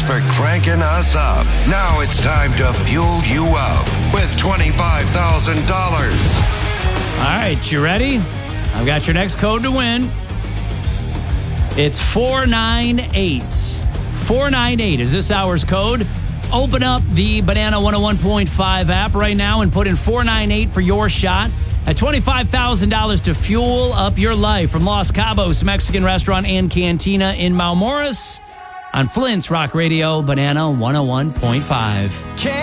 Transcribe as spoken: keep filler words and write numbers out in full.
for cranking us up. Now it's time to fuel you up with twenty-five thousand dollars. All right, you ready? I've got your next code to win. It's four nine eight. four nine eight is this hour's code. Open up the Banana one oh one point five app right now and put in four nine eight for your shot at twenty-five thousand dollars to fuel up your life from Los Cabos Mexican Restaurant and Cantina in Mount Morris on Flint's Rock Radio, Banana one oh one point five.